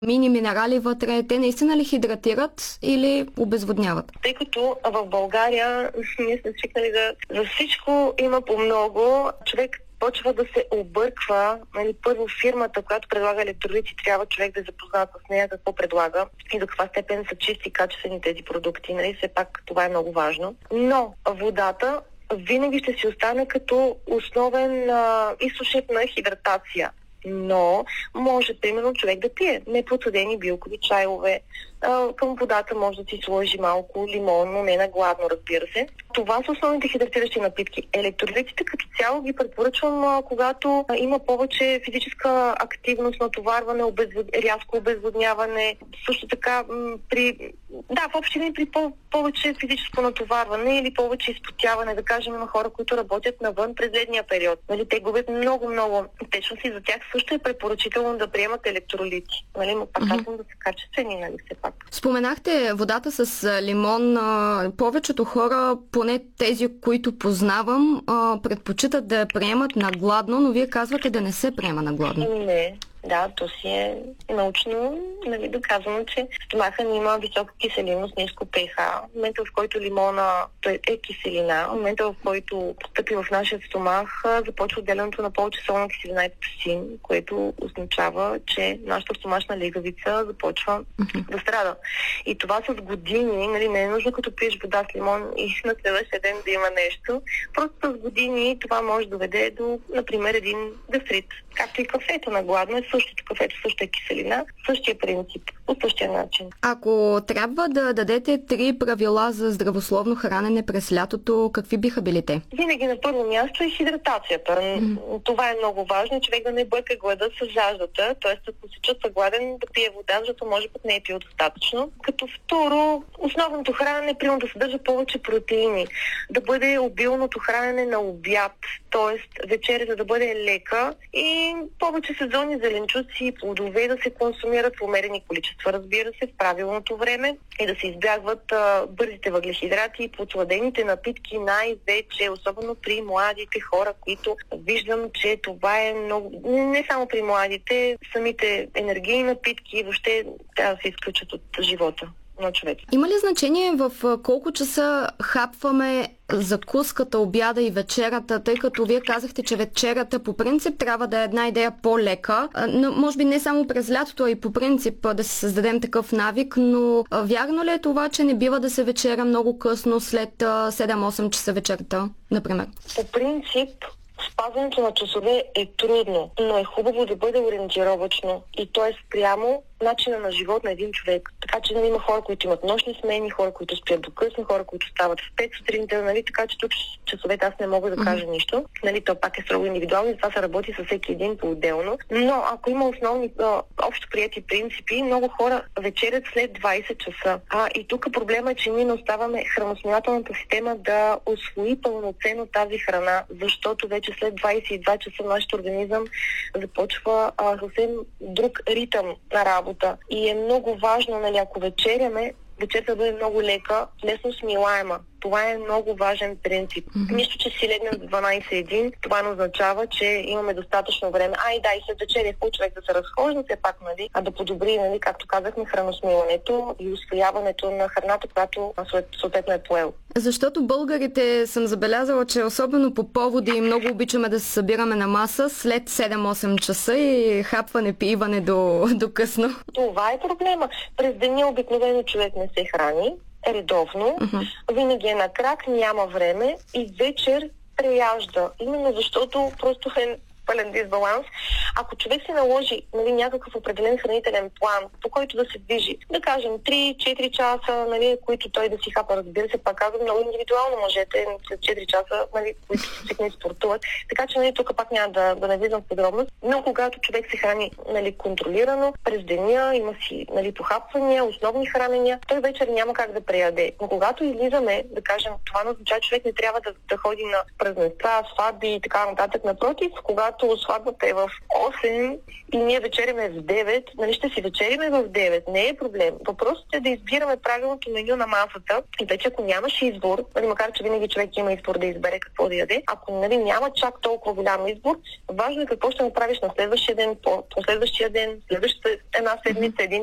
мини минерали вътре. Те наистина ли хидратират или обезводняват? Тъй като в България ние сме свикнали за всичко има по много, човек почва да се обърква. Първо фирмата, която предлага електролити, трябва човек да е запознат с нея, какво предлага и до каква степен са чисти и качествени тези продукти. Все пак това е много важно. Но водата винаги ще си остане като основен източник на хидратация. Но може, примерно, човек да пие неподсъдени билкови чайове. Към водата може да си сложи малко лимон, но не на гладно, разбира се. Това са основните хидратиращи напитки. Електролитите като цяло ги препоръчвам, когато има повече физическа активност, натоварване, рязко обезводняване. Също така в общи линии при повече физическо натоварване или повече изпотяване. Да кажем, има хора, които работят навън през летния период. Те губят много течност и за тях също е препоръчително да приемат електролити. Пак казвам да са качествени, все пак. Споменахте водата с лимон. Повечето хора, поне тези, които познавам, предпочитат да я приемат на гладно, но вие казвате да не се приема на гладно. Не. Да, то си е научно доказано, че стомаха ни има висока киселинност, ниско pH. В момента, в който лимона е киселина, в момента, в който постъпи в нашия стомах, започва отделянето на повече солна киселина и пепсин, което означава, че нашата стомашна лигавица започва да страда. И това с години, не е нужно като пиеш вода с лимон и на следващия ден да има нещо. Просто с години това може да доведе до, например, един гастрит. Както и кафето на гладно е същото, кафето също е киселина, същия принцип, по същия начин. Ако трябва да дадете 3 правила за здравословно хранене през лятото, какви биха били те? Винаги на първо място е хидратацията. Това е много важно, човек да не бърка глада с жаждата, т.е. ако се чувства гладен, да пие вода, защото може пък не е пил достатъчно. Като второ, основното хранене примерно да съдържа повече протеини, да бъде обилното хранене на обяд, т.е. вечерята да бъде лека и повече сезонни зеленчуци и плодове да се консумират в умерени количества, разбира се, в правилното време и да се избягват бързите въглехидрати и подсладените напитки, най-вече, особено при младите хора, които виждам, че това е много... Не само при младите, самите енергийни напитки въобще трябва да се изключат от живота на човек. Има ли значение в колко часа хапваме закуската, обяда и вечерата, тъй като вие казахте, че вечерата по принцип трябва да е една идея по-лека, но може би не само през лятото, а и по принцип да си създадем такъв навик, но вярно ли е това, че не бива да се вечеря много късно след 7-8 часа вечерта, например? По принцип, спазването на часове е трудно, но е хубаво да бъде ориентировачно и то е спрямо начина на живот на един човек. Така че има хора, които имат нощни смени, хора, които спят до късно, хора, които стават в 5 сутринта, така че тук часовете аз не мога да кажа нищо. То пак е строго индивидуално и това се работи със всеки един по-отделно. Но ако има основни общо приети принципи, много хора вечерят след 20 часа. И тук проблема е, че ние не оставаме храносмилателната система да усвои пълноценно тази храна, защото вече след 22 часа нашия организъм започва съвсем друг ритъм на работа. И е много важно, ако вечеряме, вечерта да бъде много лека, лесно смилаема. Това е много важен принцип. Нищо, че си легнем в 12-1, това не означава, че имаме достатъчно време. И след вечеря е хубаво човек да се разхожда, все пак, а да подобри, както казахме, храносмилането и усвояването на храната, която съответно е поел. Защото българите, съм забелязала, че особено по поводи много обичаме да се събираме на маса след 7-8 часа и хапване, пиване до късно. Това е проблема. През деня обикновено човек не се храни редовно, винаги е на крак, няма време и вечер преяжда. Именно защото просто е пълен дисбаланс. Ако човек се наложи някакъв определен хранителен план, по който да се движи, да кажем 3-4 часа, които той да си хапа, разбира се, пак казвам, много индивидуално мъжете след 4 часа, които се не спортуват. Така че тук пак няма да не влизам в подробност. Но когато човек се храни контролирано, през деня има си похапвания, основни хранения, той вечер няма как да преяде. Но когато излизаме, да кажем, това не означава, човек не трябва да ходи на празненства, сватби и така нататък. Напротив, когато когато сватбата е в 8 и ние вечериме в 9, нали ще си вечериме в 9, не е проблем. Въпросът е да избираме правилното меню на масата и вече ако нямаш избор, нали, макар че винаги човек има избор да избере какво да яде, ако нали, няма чак толкова голям избор, важно е какво ще направиш на следващия ден, по следващия ден, следващата една седмица, един